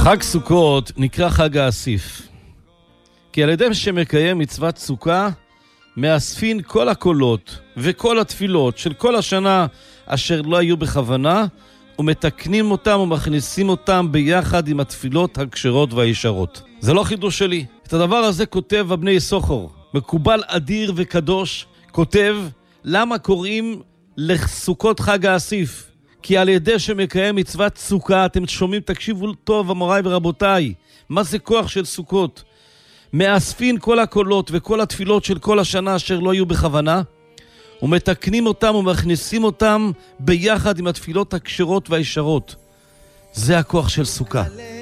חג סוכות נקרא חג האסיף, כי על ידי שמקיים מצוות סוכה, מאספין כל הקולות וכל התפילות של כל השנה אשר לא היו בכוונה, ומתקנים אותם ומכניסים אותם ביחד עם התפילות הכשרות והישרות. זה לא חידוש שלי. את הדבר הזה כותב הבני סוחר, מקובל אדיר וקדוש, כותב למה קוראים לסוכות חג האסיף. כי על ידי שמקיים מצוות סוכה, אתם שומעים, תקשיבו טוב אמוריי ורבותיי, מה זה כוח של סוכות? מאספין כל הקולות וכל התפילות של כל השנה אשר לא היו בכוונה, ומתקנים אותם ומכניסים אותם ביחד עם התפילות הכשרות והישרות. זה הכוח של סוכה.